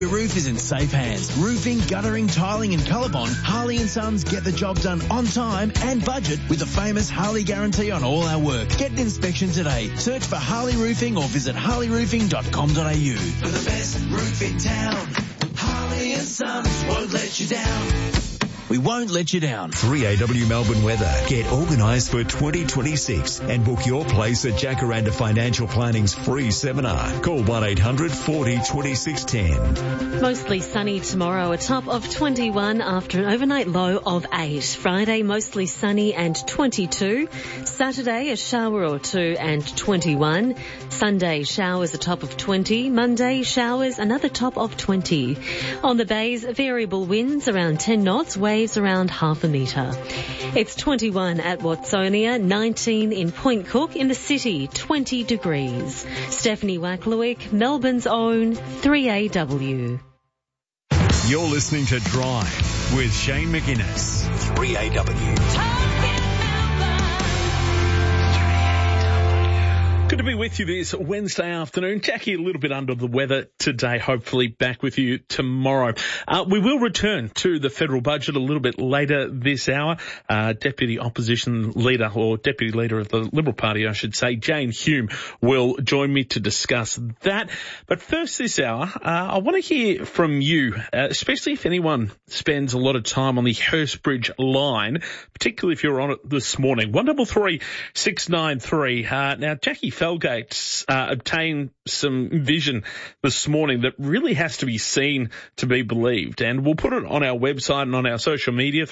Your roof is in safe hands. Roofing, guttering, tiling and Colorbond, Harley & Sons get the job done on time and budget with the famous Harley guarantee on all our work. Get an inspection today. Search for Harley Roofing or visit harleyroofing.com.au. For the best roof in town, Harley & Sons won't let you down. We won't let you down. 3AW Melbourne Weather. Get organised for 2026 and book your place at Jacaranda Financial Planning's free seminar. Call 1-800-40-2610. Mostly sunny tomorrow, a top of 21 after an overnight low of 8. Friday, mostly sunny and 22. Saturday, a shower or two and 21. Sunday, showers, a top of 20. Monday, showers, another top of 20. On the bays, variable winds around 10 knots, waves around half a metre. It's 21 at Watsonia, 19 in Point Cook, in the city, 20 degrees. Stephanie Wacklewick, Melbourne's own 3AW. You're listening to Drive with Shane McInnes. 3AW. Good to be with you this Wednesday afternoon. Jackie, a little bit under the weather today, hopefully back with you tomorrow. We will return to the federal budget a little bit later this hour. Deputy Opposition Leader, or Deputy Leader of the Liberal Party, I should say, Jane Hume, will join me to discuss that. But first this hour, I want to hear from you, especially if anyone spends a lot of time on the Hurstbridge line, particularly if you're on it this morning. 133 693. Now, Jackie Felgate's obtained some vision this morning that really has to be seen to be believed. And we'll put it on our website and on our social media,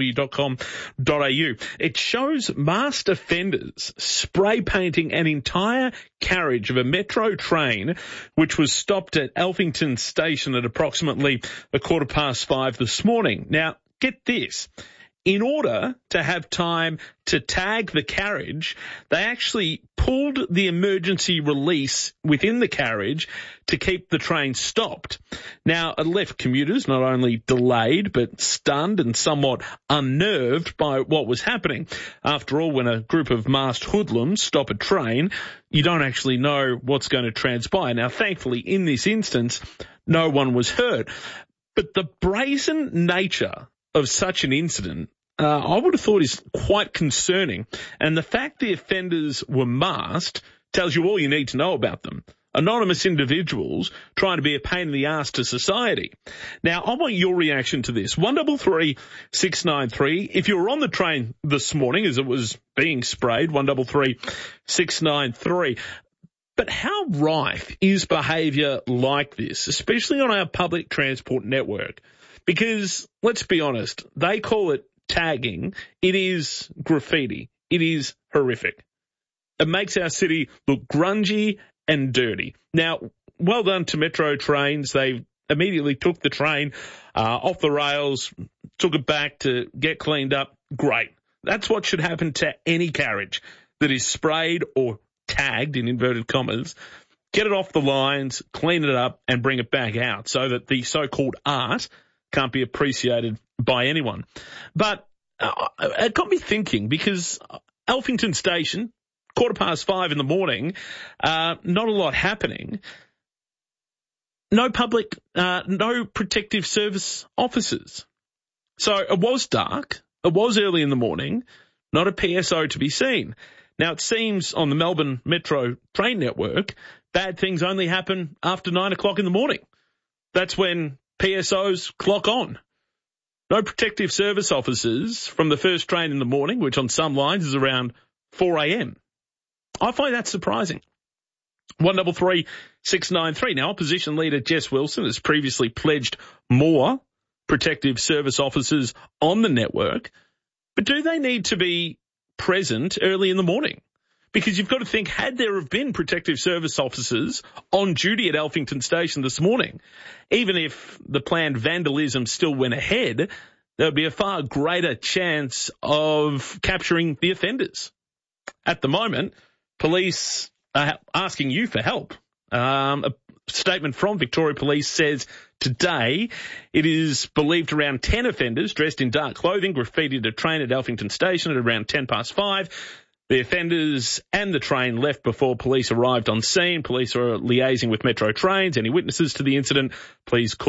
3aw.com.au. It shows masked offenders spray painting an entire carriage of a metro train which was stopped at Alphington Station at approximately 5:15 this morning. Now, get this. In order to have time to tag the carriage, they actually pulled the emergency release within the carriage to keep the train stopped. Now, it left commuters not only delayed, but stunned and somewhat unnerved by what was happening. After all, when a group of masked hoodlums stop a train, you don't actually know what's going to transpire. Now, thankfully, in this instance, no one was hurt. But the brazen nature of such an incident, I would have thought is quite concerning. And the fact the offenders were masked tells you all you need to know about them. Anonymous individuals trying to be a pain in the arse to society. Now, I want your reaction to this. 133 693. If you were on the train this morning as it was being sprayed, 133 693. But how rife is behaviour like this, especially on our public transport network? Because, let's be honest, they call it tagging. It is graffiti. It is horrific. It makes our city look grungy and dirty. Now, well done to Metro Trains. They immediately took the train off the rails, took it back to get cleaned up. Great. That's what should happen to any carriage that is sprayed or tagged, in inverted commas. Get it off the lines, clean it up, and bring it back out so that the so-called art can't be appreciated by anyone. But it got me thinking, because Alphington Station, 5:15 in the morning, not a lot happening. No protective service officers. So it was dark. It was early in the morning. Not a PSO to be seen. Now, it seems on the Melbourne Metro train network, bad things only happen after 9 o'clock in the morning. That's when PSOs clock on. No protective service officers from the first train in the morning, which on some lines is around 4 a.m. I find that surprising. 133 693. Now, Opposition Leader Jess Wilson has previously pledged more protective service officers on the network. But do they need to be present early in the morning? Because you've got to think, had there have been protective service officers on duty at Alphington Station this morning, even if the planned vandalism still went ahead, there would be a far greater chance of capturing the offenders. At the moment, police are asking you for help. A statement from Victoria Police says today it is believed around 10 offenders dressed in dark clothing graffitied a train at Alphington Station at around 5:10. The offenders and the train left before police arrived on scene. Police are liaising with Metro Trains. Any witnesses to the incident, please call